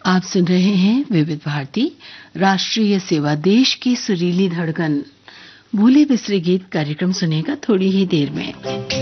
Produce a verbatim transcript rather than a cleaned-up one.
आप सुन रहे हैं विविध भारती राष्ट्रीय सेवा, देश की सुरीली धड़कन। भूले बिसरे गीत कार्यक्रम सुनेगा थोड़ी ही देर में।